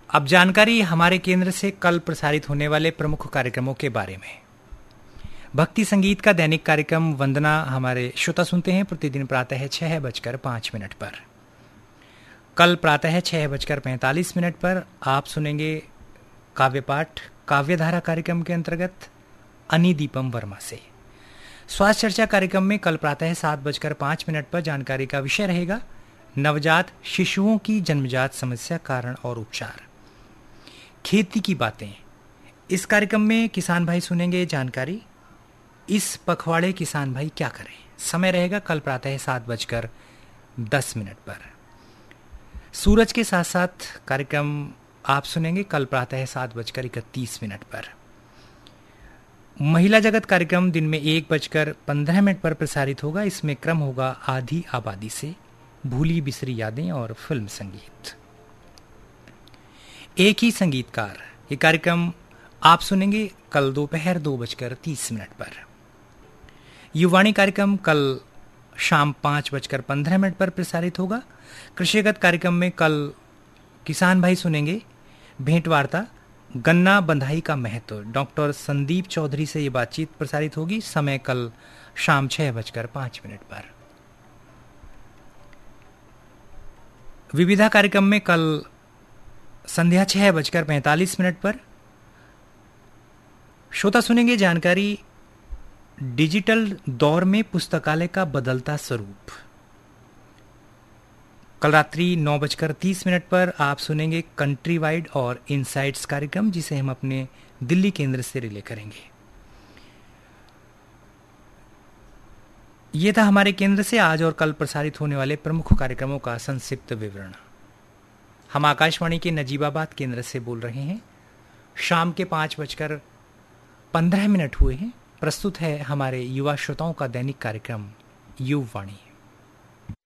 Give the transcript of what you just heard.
अब जानकारी हमारे केंद्र से कल प्रसारित होने वाले प्रमुख कार्यक्रमों के बारे में। भक्ति संगीत का दैनिक कार्यक्रम वंदना हमारे श्रोता सुनते हैं प्रतिदिन प्रातः 6:05 पर। कल प्रातः 6:45 पर आप सुनेंगे काव्यपाठ काव्यधारा कार्यक्रम के अंतर्गत अनिदीपम वर्मा से। स्वास्थ्य चर्चा कार्यक्रम में कल प्रातः 7:05 पर जानकारी का विषय रहेगा नवजात शिशुओं की जन्मजात समस्या, कारण और उपचार। खेती की बातें, इस कार्यक्रम में किसान भाई सुनेंगे जानकारी इस पखवाड़े किसान भाई क्या करें। समय रहेगा कल प्रातः 7:10 पर। सूरज के साथ साथ कार्यक्रम आप सुनेंगे कल प्रातः 7:31 पर। महिला जगत कार्यक्रम दिन में 1:15 पर प्रसारित होगा। इसमें क्रम होगा आधी आबादी से, भूली बिसरी यादें और फिल्म संगीत। एक ही संगीतकार, ये कार्यक्रम आप सुनेंगे कल दोपहर 2:30 पर। युवाणी कार्यक्रम कल शाम 5:15 पर प्रसारित होगा। कृषिगत कार्यक्रम में कल किसान भाई सुनेंगे भेंट वार्ता गन्ना बंधाई का महत्व। डॉक्टर संदीप चौधरी से ये बातचीत प्रसारित होगी। समय कल शाम 6:05 पर। विविधा कार्यक्रम में कल संध्या 6:45 पर श्रोता सुनेंगे जानकारी डिजिटल दौर में पुस्तकालय का बदलता स्वरूप। कल रात्रि 9:30 पर आप सुनेंगे कंट्री वाइड और इनसाइट्स कार्यक्रम, जिसे हम अपने दिल्ली केंद्र से रिले करेंगे। यह था हमारे केंद्र से आज और कल प्रसारित होने वाले प्रमुख कार्यक्रमों का संक्षिप्त विवरण। हम आकाशवाणी के नजीबाबाद केंद्र से बोल रहे हैं। शाम के 5:15 हुए हैं। प्रस्तुत है हमारे युवा श्रोताओं का दैनिक कार्यक्रम युववाणी।